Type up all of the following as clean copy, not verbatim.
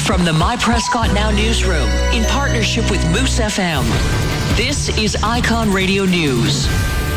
From the My Prescott Now newsroom, in partnership with Moose FM, this is Icon Radio News.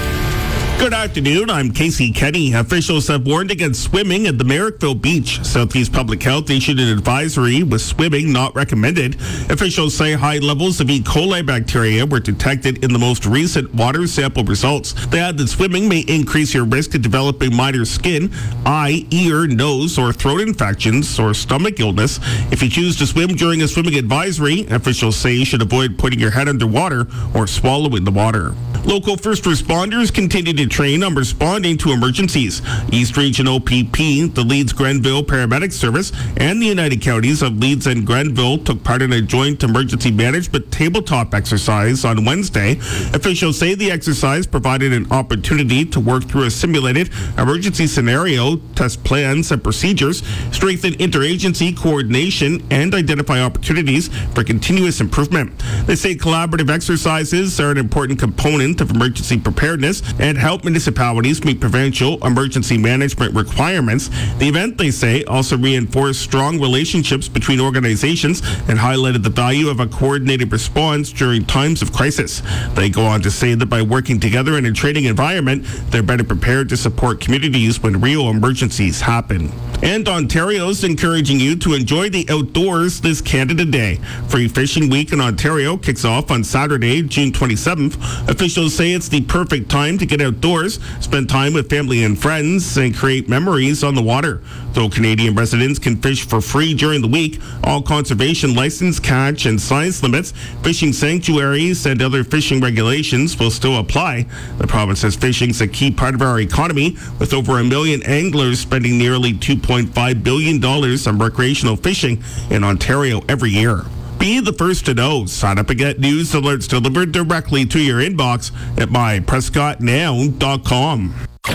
Good afternoon, I'm Casey Kenny. Officials have warned against swimming at the Merrickville Beach. Southeast Public Health issued an advisory with swimming not recommended. Officials say high levels of E. coli bacteria were detected in the most recent water sample results. They add that swimming may increase your risk of developing minor skin, eye, ear, nose, or throat infections or stomach illness. If you choose to swim during a swimming advisory, officials say you should avoid putting your head underwater or swallowing the water. Local first responders continue to train on responding to emergencies. East Region OPP, the Leeds Grenville Paramedic Service, and the United Counties of Leeds and Grenville took part in a joint emergency management tabletop exercise on Wednesday. Officials say the exercise provided an opportunity to work through a simulated emergency scenario, test plans and procedures, strengthen interagency coordination, and identify opportunities for continuous improvement. They say collaborative exercises are an important component of emergency preparedness and help municipalities meet provincial emergency management requirements. The event, they say, also reinforced strong relationships between organizations and highlighted the value of a coordinated response during times of crisis. They go on to say that by working together in a training environment, they're better prepared to support communities when real emergencies happen. And Ontario's encouraging you to enjoy the outdoors this Canada Day. Free Fishing Week in Ontario kicks off on Saturday, June 27th. Officials say it's the perfect time to get outdoors, spend time with family and friends, and create memories on the water. Though Canadian residents can fish for free during the week, all conservation license, catch, and size limits, fishing sanctuaries, and other fishing regulations will still apply. The province says fishing is a key part of our economy, with over 1 million anglers spending nearly $2.5 billion on recreational fishing in Ontario every year. Be the first to know. Sign up and get news alerts delivered directly to your inbox at myprescottnow.com.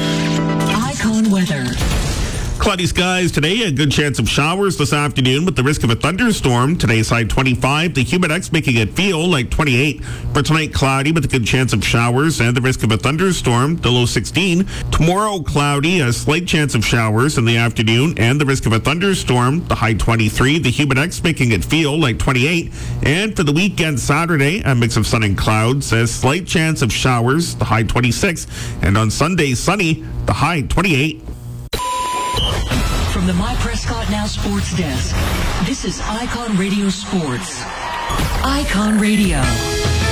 Icon weather. Cloudy skies today, a good chance of showers this afternoon with the risk of a thunderstorm. Today's high 25, the humidex making it feel like 28. For tonight, cloudy with a good chance of showers and the risk of a thunderstorm, the low 16. Tomorrow, cloudy, a slight chance of showers in the afternoon and the risk of a thunderstorm, the high 23, the humidex making it feel like 28. And for the weekend, Saturday, a mix of sun and clouds, a slight chance of showers, the high 26. And on Sunday, sunny, the high 28. From the My Prescott Now Sports Desk, this is Icon Radio Sports. Icon Radio.